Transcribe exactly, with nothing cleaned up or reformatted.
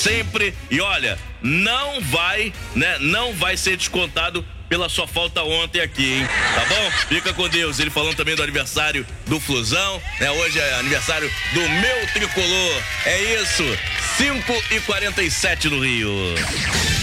sempre. E olha, não vai, né? Não vai ser descontado pela sua falta ontem aqui, hein? Tá bom? Fica com Deus. Ele falando também do aniversário do Flusão, né? Hoje é aniversário do meu tricolor. É isso, cinco e quarenta e sete no Rio.